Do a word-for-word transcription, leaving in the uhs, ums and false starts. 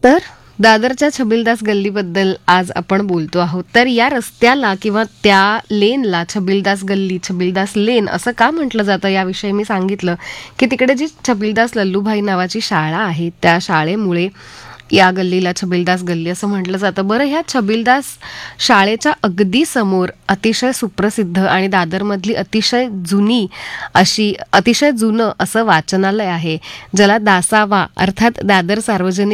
तर दादरच्या छबिलदास गल्लीबद्दल आज आपण बोलतो आहोत. तर या रस्त्याला किंवा त्या लेनला छबिलदास गल्ली, छबिलदास लेन असं का म्हटलं जातं याविषयी मी सांगितलं की तिकडे जी छबिलदास लल्लूभाई नावाची शाळा आहे त्या शाळेमुळे या गल्लीला छबिलदास गल्ली असं म्हटलं जातं. बरं, ह्या छबिलदास शाळेच्या अगदी समोर अतिशय सुप्रसिद्ध आणि दादरमधली अतिशय जुनी अशी अतिशय जुनं असं वाचनालय आहे, ज्याला दासावा अर्थात दादर सार्वजनिक